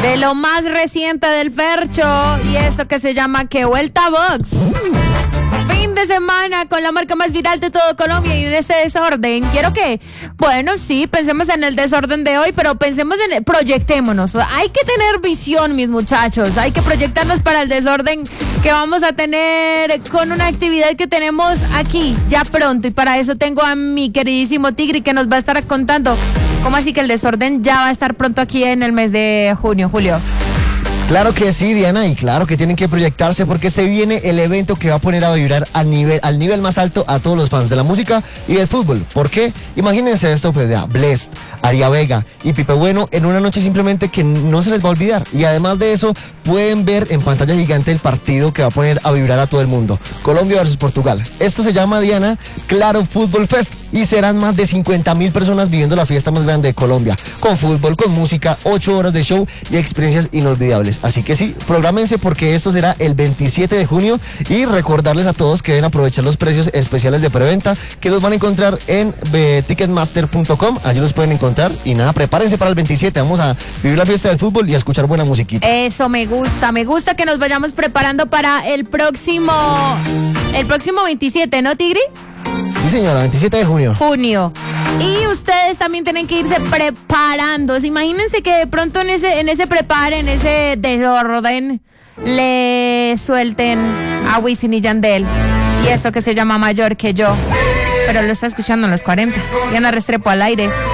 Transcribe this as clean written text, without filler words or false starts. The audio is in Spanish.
de lo más reciente del Fercho y esto que se llama Que Vuelta Box. Fin de semana con la marca más viral de todo Colombia y de ese desorden. Quiero que, bueno, sí, pensemos en el desorden de hoy, pero pensemos proyectémonos. Hay que tener visión, mis muchachos. Hay que proyectarnos para el desorden que vamos a tener con una actividad que tenemos aquí ya pronto. Y para eso tengo a mi queridísimo Tigri que nos va a estar contando cómo así que el desorden ya va a estar pronto aquí en el mes de junio, Julio. Claro que sí, Diana, y claro que tienen que proyectarse porque se viene el evento que va a poner a vibrar al nivel más alto a todos los fans de la música y del fútbol. ¿Por qué? Imagínense esto, pues, de Blest, Aria Vega y Pipe Bueno en una noche simplemente que no se les va a olvidar. Y además de eso, pueden ver en pantalla gigante el partido que va a poner a vibrar a todo el mundo. Colombia versus Portugal. Esto se llama, Diana, Claro Fútbol Fest. Y serán más de 50,000 personas viviendo la fiesta más grande de Colombia. Con fútbol, con música, 8 horas de show y experiencias inolvidables. Así que sí, prográmense porque esto será el 27 de junio. Y recordarles a todos que deben aprovechar los precios especiales de preventa que los van a encontrar en ticketmaster.com. Allí los pueden encontrar. Y nada, prepárense para el 27. Vamos a vivir la fiesta del fútbol y a escuchar buena musiquita. Eso me gusta que nos vayamos preparando para el próximo 27, ¿no, Tigri? Sí, señora, 27 de junio. Y ustedes también tienen que irse preparando. Imagínense que de pronto en ese prepare, en ese desorden, le suelten a Wisin y Yandel. Y esto que se llama Mayor que Yo. Pero lo está escuchando en los 40. Diana Restrepo al aire.